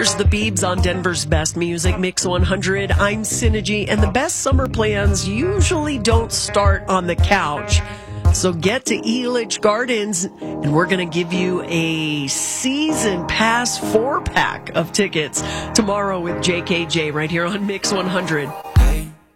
Here's the Biebs on Denver's Best Music Mix 100. I'm Synergy, and the best summer plans usually don't start on the couch. So get to Elitch Gardens, and we're going to give you a season pass 4-pack of tickets tomorrow with JKJ right here on Mix 100.